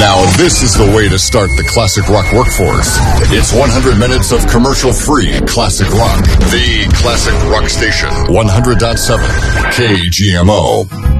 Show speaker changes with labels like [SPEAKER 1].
[SPEAKER 1] Now, this is the way to start the classic rock workforce. It's 100 minutes of commercial-free classic rock. The classic rock station, 100.7 KGMO.